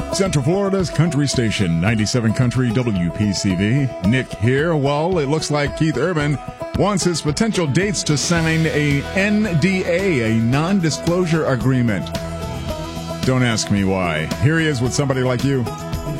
Central Florida's country station, 97 Country WPCV. Nick here. Well, it looks like Keith Urban wants his potential dates to sign a NDA, a non-disclosure agreement. Don't ask me why. Here he is with Somebody Like You.